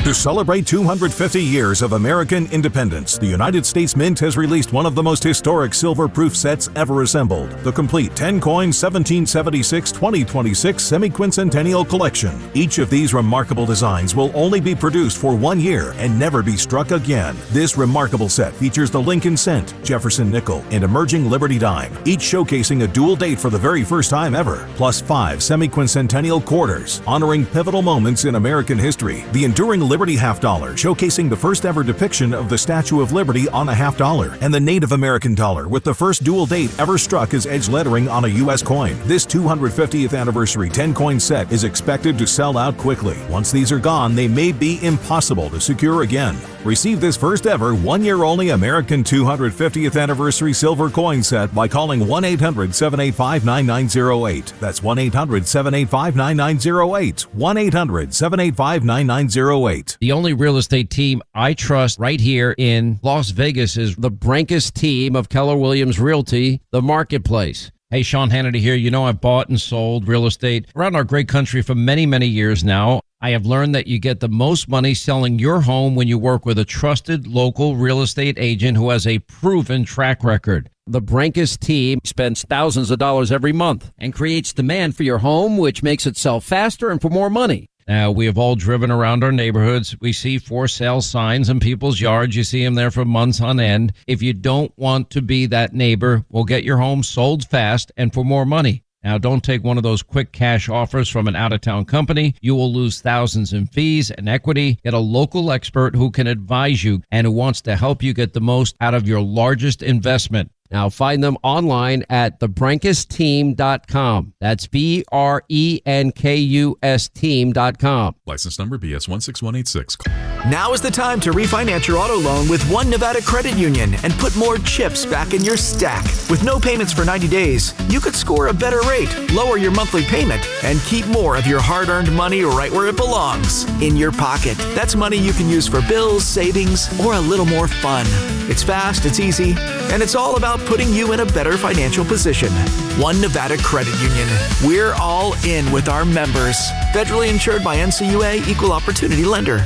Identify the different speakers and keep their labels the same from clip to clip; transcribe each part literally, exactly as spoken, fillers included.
Speaker 1: To celebrate two hundred fifty years of American independence, the United States Mint has released one of the most historic silver-proof sets ever assembled, the complete ten-coin seventeen seventy-six twenty twenty-six Semi-Quincentennial Collection. Each of these remarkable designs will only be produced for one year and never be struck again. This remarkable set features the Lincoln Cent, Jefferson Nickel, and Emerging Liberty Dime, each showcasing a dual date for the very first time ever, plus five Semi-Quincentennial Quarters, honoring pivotal moments in American history. The enduring Liberty Half Dollar, showcasing the first ever depiction of the Statue of Liberty on a half dollar, and the Native American dollar with the first dual date ever struck as edge lettering on a U S coin. This two hundred fiftieth anniversary ten-coin set is expected to sell out quickly. Once these are gone, they may be impossible to secure again. Receive this first ever one-year-only American two hundred fiftieth anniversary silver coin set by calling one eight hundred seven eight five nine nine zero eight. That's one eight hundred seven eight five nine nine zero eight. one eight hundred seven eight five nine nine zero eight.
Speaker 2: The only real estate team I trust right here in Las Vegas is the Brancas team of Keller Williams Realty, the marketplace. Hey, Sean Hannity here. You know, I've bought and sold real estate around our great country for many, many years now. I have learned that you get the most money selling your home when you work with a trusted local real estate agent who has a proven track record. The Brancas team spends thousands of dollars every month and creates demand for your home, which makes it sell faster and for more money. Now, we have all driven around our neighborhoods. We see for sale signs in people's yards. You see them there for months on end. If you don't want to be that neighbor, we'll get your home sold fast and for more money. Now, don't take one of those quick cash offers from an out-of-town company. You will lose thousands in fees and equity. Get a local expert who can advise you and who wants to help you get the most out of your largest investment. Now, find them online at the brancas team dot com. That's B R E N K U S team dot com.
Speaker 3: License number B S one six one eight six.
Speaker 4: Now is the time to refinance your auto loan with One Nevada Credit Union and put more chips back in your stack. With no payments for ninety days, you could score a better rate, lower your monthly payment, and keep more of your hard-earned money right where it belongs, in your pocket. That's money you can use for bills, savings, or a little more fun. It's fast, it's easy, and it's all about putting you in a better financial position. One Nevada Credit Union. We're all in with our members. Federally insured by N C U A, Equal Opportunity Lender.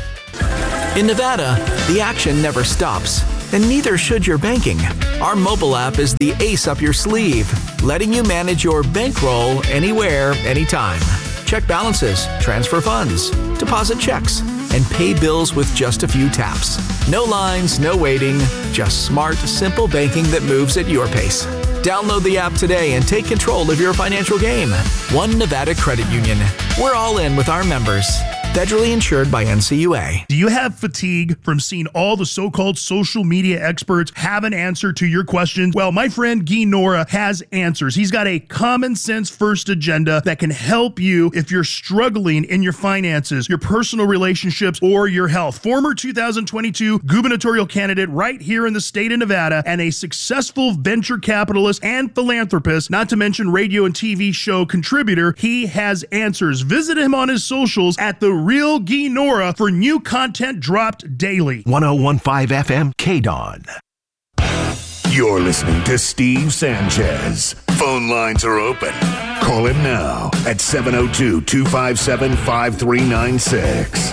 Speaker 4: In Nevada, the action never stops, and neither should your banking. Our mobile app is the ace up your sleeve, letting you manage your bankroll anywhere, anytime. Check balances, transfer funds, deposit checks, and pay bills with just a few taps. No lines, no waiting, just smart, simple banking that moves at your pace. Download the app today and take control of your financial game. One Nevada Credit Union. We're all in with our members. Federally insured by N C U A.
Speaker 5: Do you have fatigue from seeing all the so-called social media experts have an answer to your questions? Well, my friend Guy Nora has answers. He's got a common sense first agenda that can help you if you're struggling in your finances, your personal relationships, or your health. Former two thousand twenty-two gubernatorial candidate right here in the state of Nevada and a successful venture capitalist and philanthropist, not to mention radio and T V show contributor, he has answers. Visit him on his socials at the Real Guy Nora for new content dropped daily.
Speaker 6: one oh one point five F M K D O N.
Speaker 7: You're listening to Steve Sanchez. Phone lines are open. Call him now at seven oh two, two five seven, five three nine six.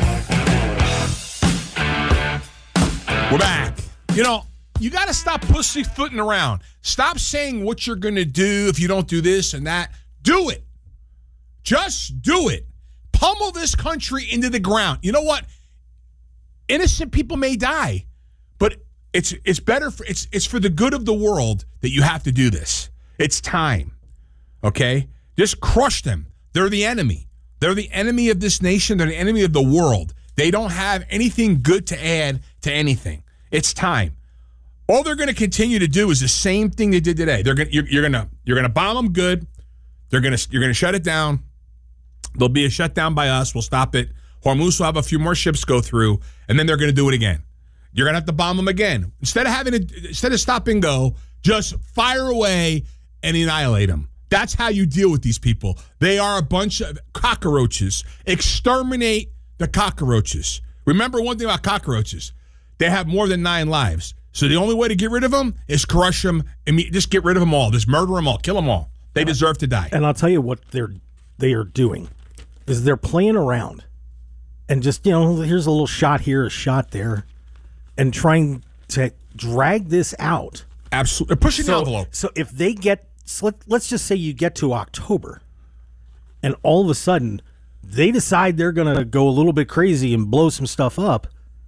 Speaker 8: We're back. You know, you got to stop pussyfooting around. Stop saying what you're going to do if you don't do this and that. Do it. Just do it. Pummel this country into the ground. You know what? Innocent people may die, but it's it's better for it's it's for the good of the world that you have to do this. It's time. Okay? Just crush them. They're the enemy. They're the enemy of this nation. They're the enemy of the world. They don't have anything good to add to anything. It's time. All they're going to continue to do is the same thing they did today. They're going you're, you're going to you're going to bomb them good. They're going to you're going to shut it down. There'll be a shutdown by us. We'll stop it. Hormuz will have a few more ships go through, and then they're going to do it again. You're going to have to bomb them again. Instead of having to, instead of stop and go, just fire away and annihilate them. That's how you deal with these people. They are a bunch of cockroaches. Exterminate the cockroaches. Remember one thing about cockroaches. They have more than nine lives. So the only way to get rid of them is crush them. And just get rid of them all. Just murder them all. Kill them all. They deserve to die.
Speaker 9: And I'll tell you what they're they are doing is they're playing around and just, you know, here's a little shot here, a shot there, and trying to drag this out.
Speaker 8: Absolutely. Pushing
Speaker 9: so,
Speaker 8: the envelope.
Speaker 9: So if they get, so let, let's just say you get to October, and all of a sudden they decide they're going to go a little bit crazy and blow some stuff up,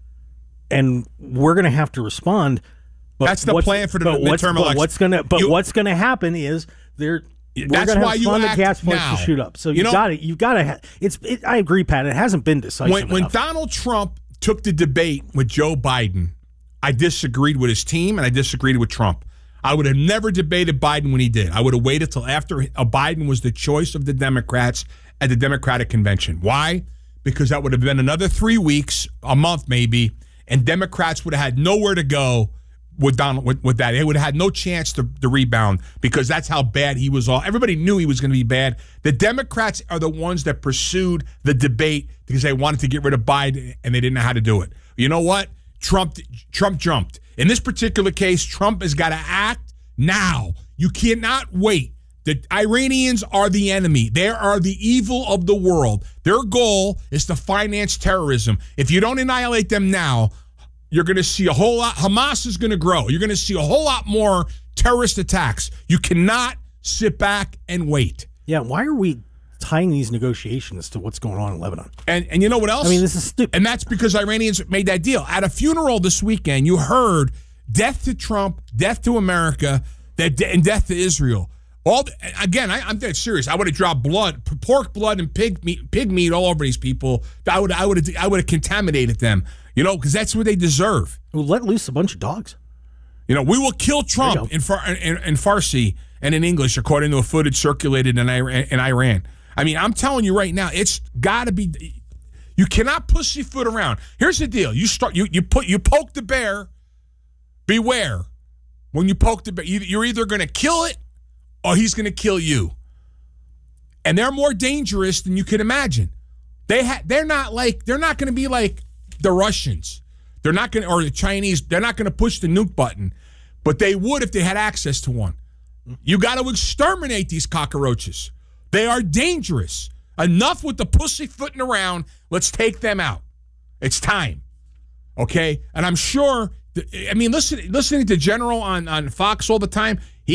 Speaker 9: and we're going to have to respond. But
Speaker 8: that's the plan for the midterm election.
Speaker 9: What's going to, but you, what's going to happen is they're we're going to have fun the gas prices to shoot up. So you, you got it. You got to. Ha- it's. It, I agree, Pat. It hasn't been decisive
Speaker 8: when, when
Speaker 9: enough.
Speaker 8: Donald Trump took the debate with Joe Biden, I disagreed with his team and I disagreed with Trump. I would have never debated Biden when he did. I would have waited till after uh, Biden was the choice of the Democrats at the Democratic Convention. Why? Because that would have been another three weeks, a month maybe, and Democrats would have had nowhere to go with Donald with, with that. They would have had no chance to, to rebound because that's how bad he was. All everybody knew he was going to be bad. The Democrats are the ones that pursued the debate because they wanted to get rid of Biden and they didn't know how to do it. You know what? Trump Trump jumped. In this particular case, Trump has got to act now. You cannot wait. The Iranians are the enemy. They are the evil of the world. Their goal is to finance terrorism. If you don't annihilate them now, you're going to see a whole lot. Hamas is going to grow. You're going to see a whole lot more terrorist attacks. You cannot sit back and wait.
Speaker 9: Yeah, why are we tying these negotiations to what's going on in Lebanon?
Speaker 8: And and you know what else?
Speaker 9: I mean, this is stupid.
Speaker 8: And that's because Iranians made that deal. At a funeral this weekend, you heard death to Trump, death to America, that and death to Israel. All the, again, I, I'm dead serious. I would have dropped blood, pork blood, and pig meat, pig meat all over these people. I would, I would, have, I would have contaminated them. You know, because that's what they deserve.
Speaker 9: We'll let loose a bunch of dogs.
Speaker 8: You know, we will kill Trump in, Far, in, in Farsi and in English, according to a footage circulated in Iran, in Iran. I mean, I'm telling you right now, it's got to be. You cannot pussyfoot around. Here's the deal: you start, you you put, you poke the bear. Beware when you poke the bear. You're either going to kill it or he's going to kill you. And they're more dangerous than you can imagine. They ha- they're not like they're not going to be like the Russians. They're not going to, or the Chinese. They're not going to push the nuke button, but they would if they had access to one. You got to exterminate these cockroaches. They are dangerous. Enough with the pussyfooting around. Let's take them out. It's time. Okay? And I'm sure, I mean, listen, listening to General on, on Fox all the time,